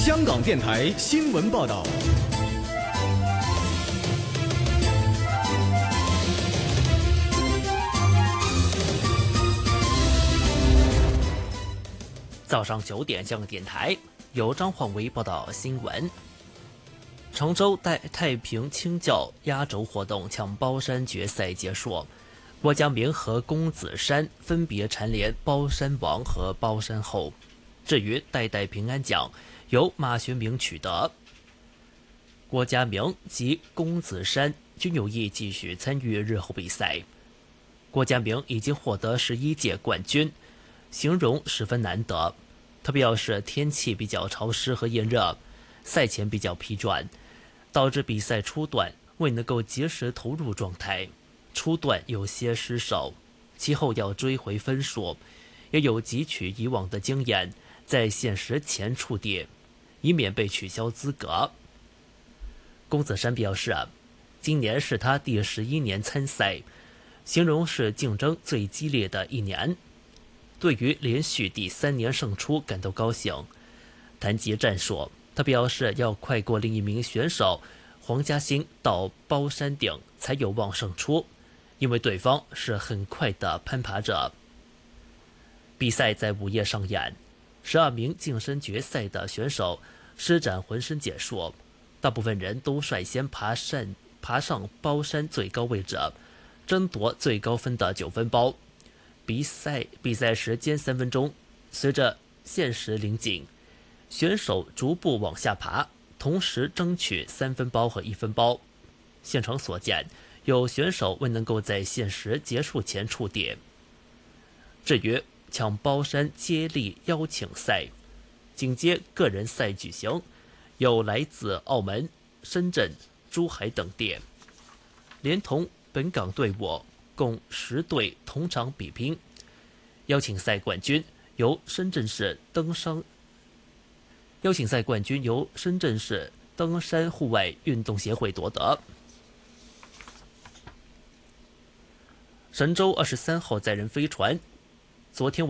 香港电台新闻报道。 早上9点，香港电台由张焕维报道新闻。常州太平清教压轴活动抢包山决赛结束，郭家明和龚子山分别蝉联包山王和包山后。至于代代平安奖由马学明取得，郭家明及龚子山均有意继续参与日后比赛。郭家明已经获得11届冠军，形容十分难得。他表示天气比较潮湿和炎热，赛前比较疲倦，导致比赛初段未能够及时投入状态，初段有些失手，其后要追回分数，也有汲取以往的经验，在限时前触地，以免被取消资格。龚子山表示，今年是他第11年参赛，形容是竞争最激烈的一年，对于连续第3年胜出感到高兴。谈及战术，他表示要快过另一名选手黄嘉欣到包山顶才有望胜出，因为对方是很快的攀爬者。比赛在午夜上演，12名晋身决赛的选手施展浑身解数，大部分人都率先爬上包山最高位置，争夺最高分的9分包。比赛时间3分钟，随着限时临近，选手逐步往下爬，同时争取3分包和1分包。现场所见，有选手未能够在限时结束前触地。至于抢包山接力邀请赛，紧接个人赛举行，有来自澳门、深圳、珠海等地，连同本港队伍共10队同场比拼。邀请赛冠军由深圳市登山户外运动协会夺得。神舟23号载人飞船昨天